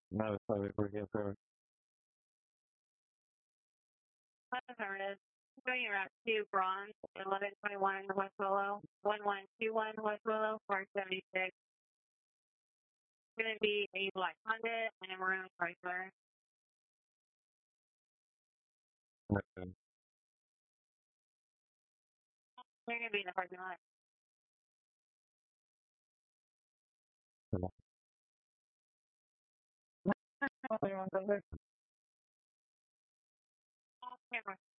No, it's probably working for. Affirmative. Going around 2 Bronze, 1121 West Willow, 1121 West Willow, 476. Going to be a black Honda and a maroon Chrysler. Okay. They're going to be in the parking lot. Camera.